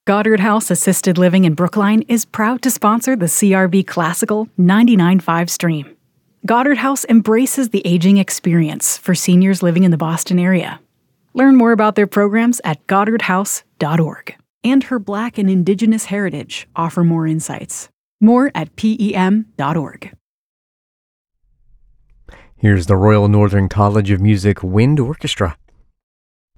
Goddard House Assisted Living in Brookline is proud to sponsor the CRB Classical 99.5 stream. Goddard House embraces the aging experience for seniors living in the Boston area. Learn more about their programs at goddardhouse.org. And her Black and Indigenous heritage offer more insights. More at PEM.org. Here's the Royal Northern College of Music Wind Orchestra